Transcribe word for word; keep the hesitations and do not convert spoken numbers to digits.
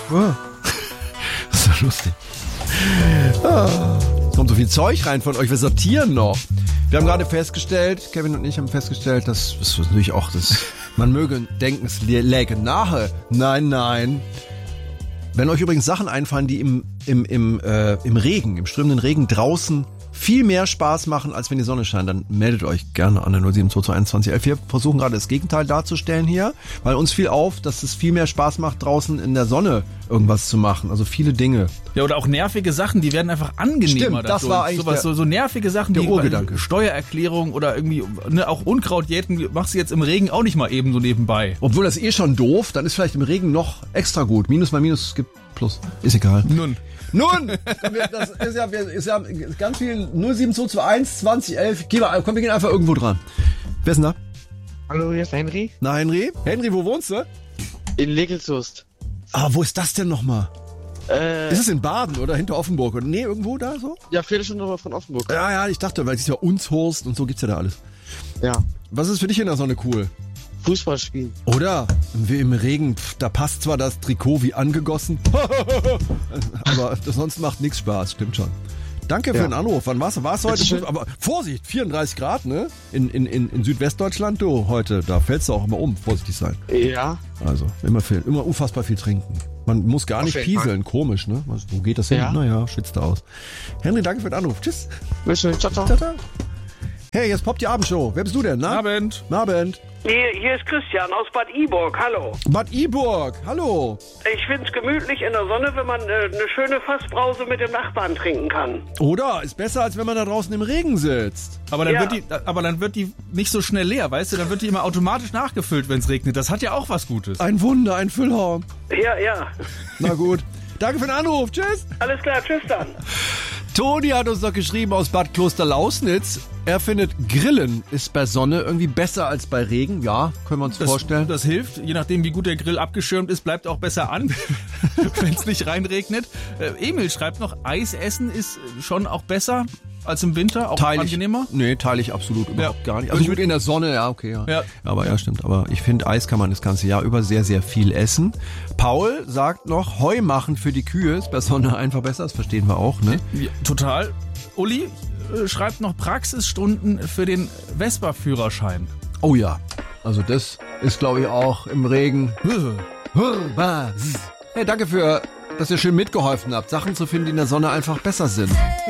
Oh. Das ist ja lustig. Ah. Es kommt so viel Zeug rein von euch. Wir sortieren noch. Wir haben gerade festgestellt, Kevin und ich haben festgestellt, dass das ist natürlich auch das. Man möge denken, es läge nahe. Nein, nein. Wenn euch übrigens Sachen einfallen, die im, im, im, äh, im Regen, im strömenden Regen draußen viel mehr Spaß machen, als wenn die Sonne scheint, dann meldet euch gerne an der null sieben zwei zwei eins zwanzig elf. Wir versuchen gerade das Gegenteil darzustellen hier, weil uns fiel auf, dass es viel mehr Spaß macht, draußen in der Sonne irgendwas zu machen. Also viele Dinge. Ja, oder auch nervige Sachen, die werden einfach angenehmer. Stimmt, das dadurch. war eigentlich Sowas, der, so, so nervige Sachen, der die Urgedanke. Steuererklärung oder irgendwie, ne, auch Unkraut jäten, machst du jetzt im Regen auch nicht mal eben so nebenbei. Obwohl das eh schon doof, dann ist vielleicht im Regen noch extra gut. Minus mal Minus gibt Plus. Ist egal. Nun. Nun, das ist ja, ist ja ganz viel null sieben zwei zwei eins zwanzig elf. Geh mal, komm, wir gehen einfach irgendwo dran. Wer ist denn da? Hallo, hier ist Henry. Na, Henry? Henry, wo wohnst du? In Legelshust. Ah, wo ist das denn nochmal? Äh, ist es in Baden oder hinter Offenburg? Oder nee, irgendwo da so? Ja, Viertelstunde von Offenburg. Ja, ja, ich dachte, weil es ist ja Unshorst und so gibt's ja da alles. Ja. Was ist für dich in der Sonne cool? Fußball spielen. Oder? Wie im Regen, pf, da passt zwar das Trikot wie angegossen, aber sonst macht nichts Spaß, stimmt schon. Danke für ja. den Anruf. Wann war's? War's heute? Schön. Aber Vorsicht, vierunddreißig Grad, ne? In, in, in, in Südwestdeutschland, du, heute, da fällst du auch immer um, vorsichtig sein. Ja. Also, immer viel, immer unfassbar viel trinken. Man muss gar nicht pieseln, komisch, ne? Wo geht das hin? Ja. Naja, schwitzt da aus. Henry, danke für den Anruf. Tschüss. Schön. Ciao, ciao. Ciao, ciao. Hey, jetzt poppt die Abendshow. Wer bist du denn? Na? Abend. Abend. Hier, hier ist Christian aus Bad Iburg. Hallo. Bad Iburg. Hallo. Ich find's gemütlich in der Sonne, wenn man äh, eine schöne Fassbrause mit dem Nachbarn trinken kann. Oder? Ist besser, als wenn man da draußen im Regen sitzt. Aber dann, Ja. wird die, aber dann wird die nicht so schnell leer, weißt du? Dann wird die immer automatisch nachgefüllt, wenn es regnet. Das hat ja auch was Gutes. Ein Wunder, ein Füllhorn. Ja, ja. Na gut. Danke für den Anruf. Tschüss. Alles klar, tschüss dann. Toni hat uns doch geschrieben aus Bad Klosterlausnitz. Er findet, Grillen ist bei Sonne irgendwie besser als bei Regen. Ja, können wir uns Das, vorstellen. das hilft, je nachdem wie gut der Grill abgeschirmt ist, bleibt auch besser an, wenn es nicht reinregnet. Äh, Emil schreibt noch, Eis essen ist schon auch besser als im Winter, auch Teile ich, angenehmer. Nee, teile ich absolut überhaupt Ja. gar nicht. Also ich würde in der Sonne, ja, okay. Ja. Ja. Aber ja, stimmt. Aber ich finde, Eis kann man das ganze Jahr über sehr, sehr viel essen. Paul sagt noch, Heu machen für die Kühe ist bei Sonne einfach besser. Das verstehen wir auch, ne? Ja, total. Uli äh, schreibt noch Praxisstunden für den Vespa-Führerschein. Oh ja. Also das ist, glaube ich, auch im Regen. Hey, danke für, dass ihr schön mitgeholfen habt, Sachen zu finden, die in der Sonne einfach besser sind.